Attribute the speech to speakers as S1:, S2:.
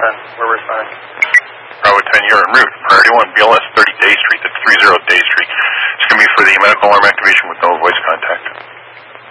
S1: 10. We're responding.
S2: Bravo 10, you're en route. Priority 1, BLS 30 Day Street. That's 30 Day Street. It's going to be for the medical alarm activation